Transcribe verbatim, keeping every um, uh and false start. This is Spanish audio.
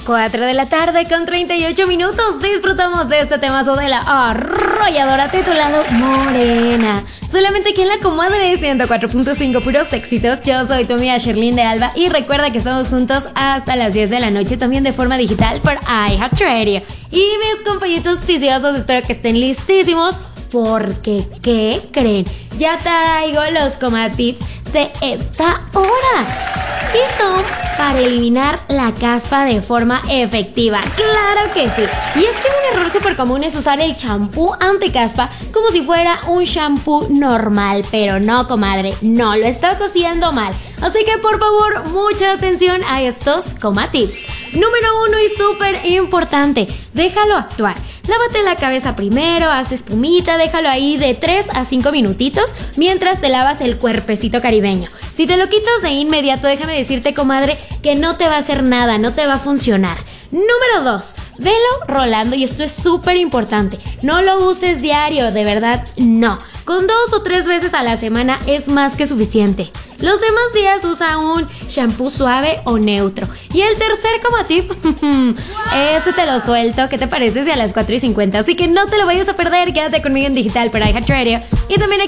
cuatro de la tarde con treinta y ocho minutos. Disfrutamos de este temazo de la arrolladora titulado Morena. Solamente aquí en la comadre ciento cuatro punto cinco, puros éxitos. Yo soy tu amiga Sherlyn de Alba y recuerda que estamos juntos hasta las diez de la noche, también de forma digital por iHeartRadio. Y mis compañitos viciosos, espero que estén listísimos porque, ¿qué creen? Ya traigo los coma tips de esta hora. Y son para eliminar la caspa de forma efectiva. ¡Claro que sí! Y es que un error súper común es usar el champú anticaspa como si fuera un champú normal. Pero no, comadre, no lo estás haciendo mal. Así que por favor, mucha atención a estos coma tips. Número uno y súper importante, déjalo actuar. Lávate la cabeza primero, haz espumita, déjalo ahí de tres a cinco minutitos mientras te lavas el cuerpecito caribeño. Si te lo quitas de inmediato, déjame decirte, comadre, que no te va a hacer nada, no te va a funcionar. Número dos, velo rolando, y esto es súper importante. No lo uses diario, de verdad, no. Con dos o tres veces a la semana es más que suficiente. Los demás días usa un shampoo suave o neutro. Y el tercer coma tip, ese te lo suelto. ¿Qué te parece si a las cuatro y cincuenta? Así que no te lo vayas a perder. Quédate conmigo en digital para iHeartRadio y también aquí